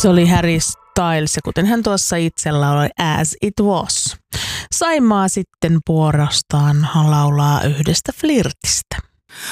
Se oli Harry Styles, ja kuten hän tuossa itse lauloi As It Was. Saimaa sitten puolestaan laulaa yhdestä flirtistä.